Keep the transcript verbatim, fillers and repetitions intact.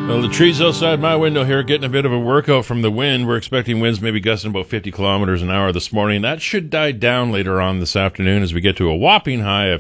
Well, the trees outside my window here are getting a bit of a workout from the wind. We're expecting winds maybe gusting about fifty kilometers an hour this morning. That should die down later on this afternoon as we get to a whopping high of